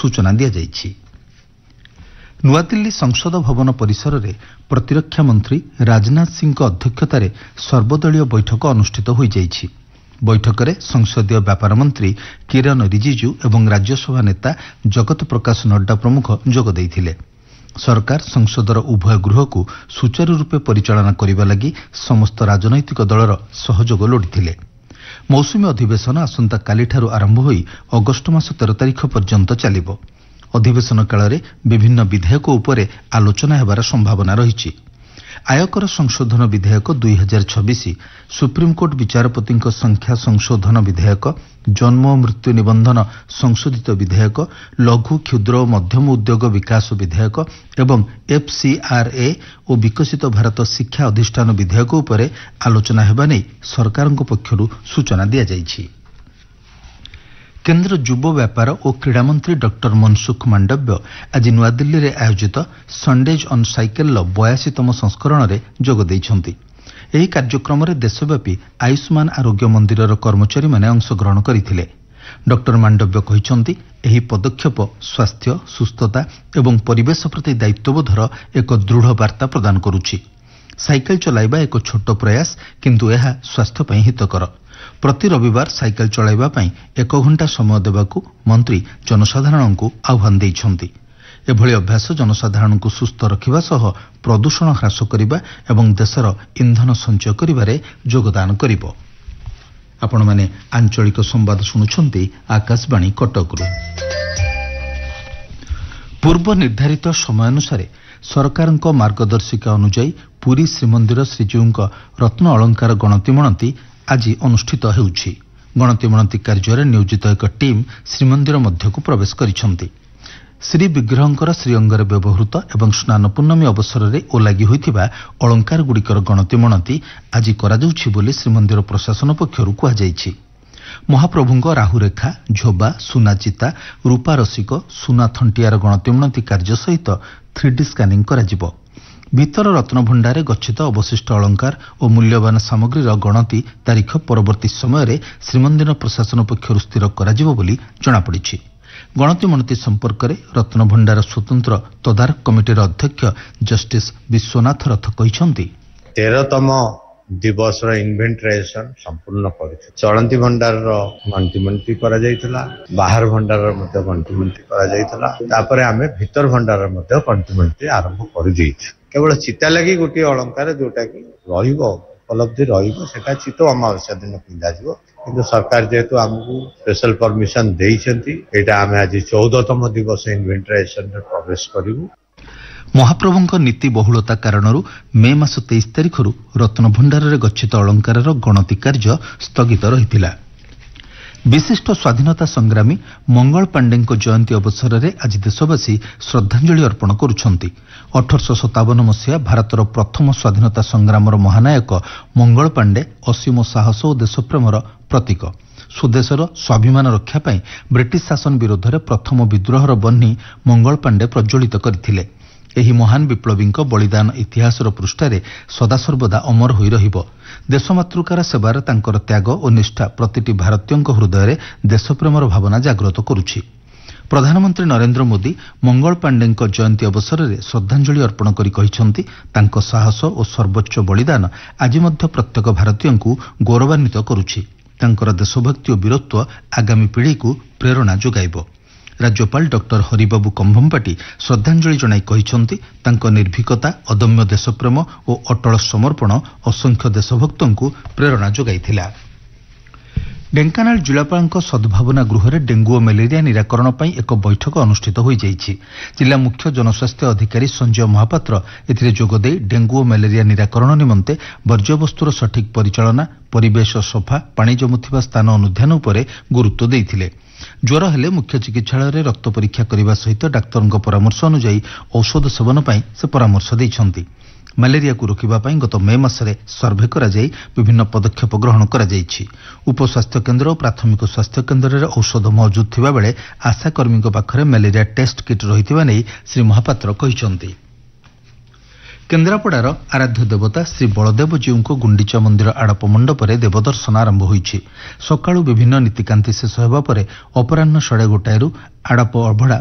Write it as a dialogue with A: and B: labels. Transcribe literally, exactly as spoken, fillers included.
A: ସୂଚନା ଦିଆଯାଇଛି। ନୂଆଦିଲ୍ଲୀ ସଂସଦ ଭବନ ପରିସରରେ ପ୍ରତିରକ୍ଷା ମନ୍ତ୍ରୀ ରାଜନାଥ ସିଂଙ୍କ ଅଧ୍ୟକ୍ଷତାରେ ସର୍ବଦଳୀୟ ବୈଠକ ଅନୁଷ୍ଠିତ ହୋଇଯାଇଛି। ବୈଠକରେ ସଂସଦୀୟ ବ୍ୟାପାର ମନ୍ତ୍ରୀ କିରଣ ରିଜିଜୁ ଏବଂ ରାଜ୍ୟସଭା ନେତା ଜଗତ ପ୍ରକାଶ ନଡ୍ଡା ପ୍ରମୁଖ ଯୋଗ ଦେଇଥିଲେ। ସରକାର ସଂସଦର ଉଭୟ ଗୃହକୁ ସୁଚାରୁ ରୂପେ ପରିଚାଳନା କରିବା ଲାଗି ସମସ୍ତ ରାଜନୈତିକ ଦଳର ସହଯୋଗ ଲୋଡ଼ିଥିଲେ। ମୌସୁମୀ ଅଧିବେଶନ ଆସନ୍ତାକାଲିଠାରୁ ଆରମ୍ଭ ହୋଇ ଅଗଷ୍ଟ ମାସ ତେର ତାରିଖ ପର୍ଯ୍ୟନ୍ତ ଚାଲିବ। ଅଧିବେଶନ କାଳରେ ବିଭିନ୍ନ ବିଧେୟକ ଉପରେ ଆଲୋଚନା ହେବାର ସମ୍ଭାବନା ରହିଛି। ଆୟକର ସଂଶୋଧନ ବିଧେୟକ ଦୁଇ ହଜାର ଛବିଶ, ସୁପ୍ରିମକୋର୍ଟ ବିଚାରପତିଙ୍କ ସଂଖ୍ୟା ସଂଶୋଧନ ବିଧେୟକ, ଜନ୍ମ ଓ ମୃତ୍ୟୁ ନିବନ୍ଧନ ସଂଶୋଧିତ ବିଧେୟକ, ଲଘୁ କ୍ଷୁଦ୍ର ଓ ମଧ୍ୟମ ଉଦ୍ୟୋଗ ବିକାଶ ବିଧେୟକ ଏବଂ ଏଫ୍ସିଆର୍ଏ ଓ ବିକଶିତ ଭାରତ ଶିକ୍ଷା ଅଧିଷ୍ଠାନ ବିଧେୟକ ଉପରେ ଆଲୋଚନା ହେବା ନେଇ ସରକାରଙ୍କ ପକ୍ଷରୁ ସୂଚନା ଦିଆଯାଇଛି। କେନ୍ଦ୍ର ଯୁବ ବ୍ୟାପାର ଓ କ୍ରୀଡ଼ାମନ୍ତ୍ରୀ ଡକ୍ଟର ମନସୁଖ ମାଣ୍ଡବ୍ୟ ଆଜି ନୂଆଦିଲ୍ଲୀରେ ଆୟୋଜିତ ସଣ୍ଡେଜ୍ ଅନ୍ ସାଇକେଲର ବୟାଅଶୀତମ ସଂସ୍କରଣରେ ଯୋଗ ଦେଇଛନ୍ତି। ଏହି କାର୍ଯ୍ୟକ୍ରମରେ ଦେଶବ୍ୟାପୀ ଆୟୁଷ୍ମାନ ଆରୋଗ୍ୟ ମନ୍ଦିରର କର୍ମଚାରୀମାନେ ଅଂଶଗ୍ରହଣ କରିଥିଲେ। ଡକ୍ଟର ମାଣ୍ଡବ୍ୟ କହିଛନ୍ତି, ଏହି ପଦକ୍ଷେପ ସ୍ୱାସ୍ଥ୍ୟ, ସୁସ୍ଥତା ଏବଂ ପରିବେଶ ପ୍ରତି ଦାୟିତ୍ୱବୋଧର ଏକ ଦୃଢ଼ ବାର୍ତ୍ତା ପ୍ରଦାନ କରୁଛି। ସାଇକେଲ ଚଲାଇବା ଏକ ଛୋଟ ପ୍ରୟାସ, କିନ୍ତୁ ଏହା ସ୍ୱାସ୍ଥ୍ୟ ପାଇଁ ହିତକର। ପ୍ରତି ରବିବାର ସାଇକେଲ ଚଳାଇବା ପାଇଁ ଏକ ଘଣ୍ଟା ସମୟ ଦେବାକୁ ମନ୍ତ୍ରୀ ଜନସାଧାରଣଙ୍କୁ ଆହ୍ୱାନ ଦେଇଛନ୍ତି। ଏଭଳି ଅଭ୍ୟାସ ଜନସାଧାରଣଙ୍କୁ ସୁସ୍ଥ ରଖିବା ସହ ପ୍ରଦୂଷଣ ହ୍ରାସ କରିବା ଏବଂ ଦେଶର ଇନ୍ଧନ ସଞ୍ଚୟ କରିବାରେ ଯୋଗଦାନ କରିବ। ଆପଣମାନେ ଆଞ୍ଚଳିକ ସମ୍ବାଦ ଶୁଣୁଛନ୍ତି ଆକାଶବାଣୀ କଟକରୁ। ପୂର୍ବ ନିର୍ଦ୍ଧାରିତ ସମୟ ଅନୁସାରେ ସରକାରଙ୍କ ମାର୍ଗଦର୍ଶିକା ଅନୁଯାୟୀ ପୁରୀ ଶ୍ରୀମନ୍ଦିର ଶ୍ରୀଜୀଉଙ୍କ ରତ୍ନ ଅଳଙ୍କାର ଗଣତି ମଣତି ଆଜି ଅନୁଷ୍ଠିତ ହେଉଛି। ଗଣତି ମଣତି କାର୍ଯ୍ୟରେ ନିୟୋଜିତ ଏକ ଟିମ୍ ଶ୍ରୀମନ୍ଦିର ମଧ୍ୟକୁ ପ୍ରବେଶ କରିଛନ୍ତି। ଶ୍ରୀବିଗ୍ରହଙ୍କର ଶ୍ରୀଅଙ୍ଗରେ ବ୍ୟବହୃତ ଏବଂ ସ୍ନାନ ପୂର୍ଣ୍ଣମୀ ଅବସରରେ ଓଲାଗି ହୋଇଥିବା ଅଳଙ୍କାରଗୁଡ଼ିକର ଗଣତି ମଣତି ଆଜି କରାଯାଉଛି ବୋଲି ଶ୍ରୀମନ୍ଦିର ପ୍ରଶାସନ ପକ୍ଷରୁ କୁହାଯାଇଛି। ମହାପ୍ରଭୁଙ୍କ ରାହୁରେଖା, ଝୋବା, ସୁନା ଚିତା, ରୂପା ରସିକ, ସୁନା ଥଣ୍ଟିଆର ଗଣତି ମଣତି କାର୍ଯ୍ୟ ସହିତ ଥ୍ରିଡି ସ୍କାନିଂ କରାଯିବ। ଭିତର ରତ୍ନଭଣ୍ଡାରେ ଗଚ୍ଛିତ ଅବଶିଷ୍ଟ ଅଳଙ୍କାର ଓ ମୂଲ୍ୟବାନ ସାମଗ୍ରୀର ଗଣତି ତାରିଖ ପରବର୍ତ୍ତୀ ସମୟରେ ଶ୍ରୀମନ୍ଦିର ପ୍ରଶାସନ ପକ୍ଷରୁ ସ୍ଥିର କରାଯିବ ବୋଲି ଜଣାପଡ଼ିଛି। ଗଣତି ମଣତି ସମ୍ପର୍କରେ ରତ୍ନଭଣ୍ଡାର ସ୍ୱତନ୍ତ୍ର ତଦାରଖ କମିଟିର ଅଧ୍ୟକ୍ଷ ଜଷ୍ଟିସ୍ ବିଶ୍ୱନାଥ ରଥ କହିଛନ୍ତି,
B: ତେରତମ ଦିବସର ଇନଭେଣ୍ଟରାଇଜେସନ ସମ୍ପୂର୍ଣ୍ଣ କରିଛୁ। ଚଳନ୍ତି ଭଣ୍ଡାରର ଗଣତି ମଣତି କରାଯାଇଥିଲା, ବାହାର ଭଣ୍ଡାରର ମଧ୍ୟ ଗଣତି ମଣତି କରାଯାଇଥିଲା। ତାପରେ ଆମେ ଭିତର ଭଣ୍ଡାରର ମଧ୍ୟ ଗଣତି ମଣତି ଆରମ୍ଭ କରିଦେଇଛୁ। କେବଳ ଚିତା ଲାଗି ଗୋଟିଏ ଅଳଙ୍କାର ଯୋଉଟା କି ରହିବ, ଉପଲବ୍ଧି ରହିବ, ସେଟା ଚିତ୍ତ ଅମାବାସ୍ୟା ଦିନ ପିନ୍ଧାଯିବ। କିନ୍ତୁ ସରକାର ଯେହେତୁ ଆମକୁ ସ୍ପେଶାଲ ପରମିଶନ ଦେଇଛନ୍ତି, ଏଇଟା ଆମେ ଆଜି ଚଉଦତମ ଦିବସ ଇନଭେଣ୍ଟରାଇଜେସନରେ ପ୍ରବେଶ କରିବୁ।
A: ମହାପ୍ରଭୁଙ୍କ ନୀତି ବହୁଳତା କାରଣରୁ ମେ ମାସ ତେଇଶ ତାରିଖରୁ ରତ୍ନଭଣ୍ଡାରରେ ଗଚ୍ଛିତ ଅଳଙ୍କାରର ଗଣତି କାର୍ଯ୍ୟ ସ୍ଥଗିତ ରହିଥିଲା। ବିଶିଷ୍ଟ ସ୍ୱାଧୀନତା ସଂଗ୍ରାମୀ ମଙ୍ଗଳ ପାଣ୍ଡେଙ୍କ ଜୟନ୍ତୀ ଅବସରରେ ଆଜି ଦେଶବାସୀ ଶ୍ରଦ୍ଧାଞ୍ଜଳି ଅର୍ପଣ କରୁଛନ୍ତି। ଅଠରଶହ ସତାବନ ମସିହା ଭାରତର ପ୍ରଥମ ସ୍ୱାଧୀନତା ସଂଗ୍ରାମର ମହାନାୟକ ମଙ୍ଗଳ ପାଣ୍ଡେ ଅସୀମ ସାହସ ଓ ଦେଶପ୍ରେମର ପ୍ରତୀକ। ସ୍ୱଦେଶର ସ୍ୱାଭିମାନ ରକ୍ଷା ପାଇଁ ବ୍ରିଟିଶ ଶାସନ ବିରୋଧରେ ପ୍ରଥମ ବିଦ୍ରୋହର ବହ୍ନି ମଙ୍ଗଳ ପାଣ୍ଡେ ପ୍ରଜ୍ୱଳିତ କରିଥିଲେ। ଏହି ମହାନ ବିପ୍ଳବୀଙ୍କ ବଳିଦାନ ଇତିହାସର ପୃଷ୍ଠାରେ ସଦାସର୍ବଦା ଅମର ହୋଇ ରହିବ। ଦେଶମାତୃକାର ସେବାରେ ତାଙ୍କର ତ୍ୟାଗ ଓ ନିଷ୍ଠା ପ୍ରତିଟି ଭାରତୀୟଙ୍କ ହୃଦୟରେ ଦେଶପ୍ରେମର ଭାବନା ଜାଗ୍ରତ କରୁଛି। ପ୍ରଧାନମନ୍ତ୍ରୀ ନରେନ୍ଦ୍ର ମୋଦି ମଙ୍ଗଳ ପାଣ୍ଡେଙ୍କ ଜୟନ୍ତୀ ଅବସରରେ ଶ୍ରଦ୍ଧାଞ୍ଜଳି ଅର୍ପଣ କରି କହିଛନ୍ତି, ତାଙ୍କ ସାହସ ଓ ସର୍ବୋଚ୍ଚ ବଳିଦାନ ଆଜି ମଧ୍ୟ ପ୍ରତ୍ୟେକ ଭାରତୀୟଙ୍କୁ ଗୌରବାନ୍ୱିତ କରୁଛି। ତାଙ୍କର ଦେଶଭକ୍ତି ଓ ବୀରତ୍ୱ ଆଗାମୀ ପିଢ଼ିକୁ ପ୍ରେରଣା ଯୋଗାଇବ। ରାଜ୍ୟପାଳ ଡକ୍ଟର ହରିବାବୁ କମ୍ଭମ୍ପାଟି ଶ୍ରଦ୍ଧାଞ୍ଜଳି ଜଣାଇ କହିଛନ୍ତି, ତାଙ୍କ ନିର୍ଭୀକତା, ଅଦମ୍ୟ ଦେଶପ୍ରେମ ଓ ଅଟଳ ସମର୍ପଣ ଅସଂଖ୍ୟ ଦେଶଭକ୍ତଙ୍କୁ ପ୍ରେରଣା ଯୋଗାଇଥିଲା। ଢେଙ୍କାନାଳ ଜିଲ୍ଲାପାଳଙ୍କ ସଦ୍ଭାବନା ଗୃହରେ ଡେଙ୍ଗୁ ଓ ମ୍ୟାଲେରିଆ ନିରାକରଣ ପାଇଁ ଏକ ବୈଠକ ଅନୁଷ୍ଠିତ ହୋଇଯାଇଛି। ଜିଲ୍ଲା ମୁଖ୍ୟ ଜନସ୍ୱାସ୍ଥ୍ୟ ଅଧିକାରୀ ସଞ୍ଜୟ ମହାପାତ୍ର ଏଥିରେ ଯୋଗଦେଇ ଡେଙ୍ଗୁ ଓ ମ୍ୟାଲେରିଆ ନିରାକରଣ ନିମନ୍ତେ ବର୍ଜ୍ୟବସ୍ତୁର ସଠିକ୍ ପରିଚାଳନା, ପରିବେଶ ସଫା, ପାଣି ଜମୁଥିବା ସ୍ଥାନ ଅନୁଧ୍ୟାନ ଉପରେ ଗୁରୁତ୍ୱ ଦେଇଥିଲେ। ଜ୍ୱର ହେଲେ ମୁଖ୍ୟ ଚିକିତ୍ସାଳୟରେ ରକ୍ତ ପରୀକ୍ଷା କରିବା ସହିତ ଡାକ୍ତରଙ୍କ ପରାମର୍ଶ ଅନୁଯାୟୀ ଔଷଧ ସେବନ ପାଇଁ ସେ ପରାମର୍ଶ ଦେଇଛନ୍ତି। ମ୍ୟାଲେରିଆକୁ ରୋକିବା ପାଇଁ ଗତ ମେ ମାସରେ ସର୍ଭେ କରାଯାଇ ବିଭିନ୍ନ ପଦକ୍ଷେପ ଗ୍ରହଣ କରାଯାଇଛି। ଉପସ୍ୱାସ୍ଥ୍ୟକେନ୍ଦ୍ର ଓ ପ୍ରାଥମିକ ସ୍ୱାସ୍ଥ୍ୟକେନ୍ଦ୍ରରେ ଔଷଧ ମହଜୁଦ ଥିବାବେଳେ ଆଶାକର୍ମୀଙ୍କ ପାଖରେ ମ୍ୟାଲେରିଆ ଟେଷ୍ଟ କିଟ୍ ରହିଥିବା ନେଇ ଶ୍ରୀ ମହାପାତ୍ର କହିଛନ୍ତି। କେନ୍ଦ୍ରାପଡ଼ାର ଆରାଧ୍ୟ ଦେବତା ଶ୍ରୀ ବଳଦେବଜୀଉଙ୍କ ଗୁଣ୍ଡିଚା ମନ୍ଦିର ଆଡ଼ପ ମଣ୍ଡପରେ ଦେବଦର୍ଶନ ଆରମ୍ଭ ହୋଇଛି। ସକାଳୁ ବିଭିନ୍ନ ନୀତିକାନ୍ତି ଶେଷ ହେବା ପରେ ଅପରାହ୍ନ ସାଢ଼େ ଗୋଟାଏରୁ ଆଡ଼ପ ଅଭଡ଼ା